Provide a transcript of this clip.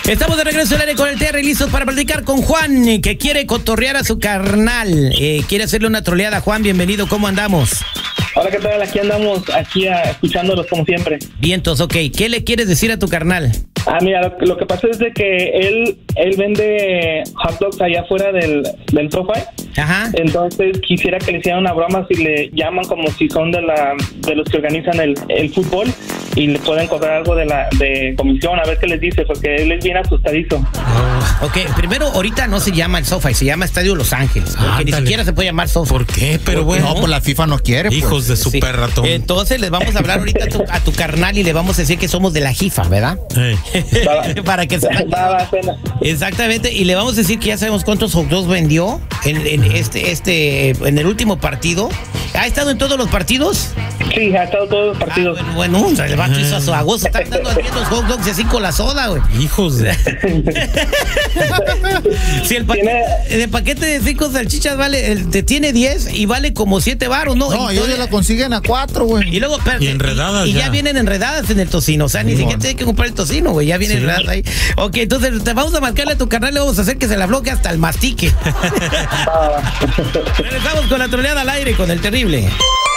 Estamos de regreso al aire con el Terry, listos para platicar con Juan, que quiere cotorrear a su carnal. Quiere hacerle una troleada. Juan, bienvenido, ¿cómo andamos? Hola, ¿qué tal? Aquí andamos, escuchándolos como siempre. Vientos, ok. ¿Qué le quieres decir a tu carnal? Mira, lo que pasa es de que él vende hot dogs allá afuera del SoFi. Ajá. Entonces quisiera que le hicieran una broma si le llaman como si son de los que organizan el fútbol y le pueden cobrar algo de comisión, a ver qué les dice, porque él es bien asustadizo. Ok, primero, ahorita no se llama el SoFi, se llama Estadio Los Ángeles, porque ni siquiera se puede llamar SoFi. ¿Por qué? Pero bueno. No, pues la FIFA no quiere. Hijos de su perra, Tom. Entonces les vamos a hablar ahorita a tu carnal y le vamos a decir que somos de la FIFA, ¿verdad? Para que se... Exactamente, y le vamos a decir que ya sabemos cuántos hot dogs vendió en el último partido. ¿Ha estado en todos los partidos? Sí, ha estado todos los partidos. Bueno, el vato hizo a su agosto. Está dando los hot dogs y así con la soda, güey. Hijos de... Si el paquete de 5 salchichas tiene 10 y vale como 7 baros, ¿no? No, ellos la consiguen a 4, güey. Y luego, y enredadas y ya vienen enredadas en el tocino. O sea, ni siquiera tiene que comprar el tocino, güey. Ya vienen enredadas ahí. Ok, entonces te vamos a marcarle a tu carnal, le vamos a hacer que se la bloquee hasta el mastique. Regresamos con la troleada al aire con el terrible.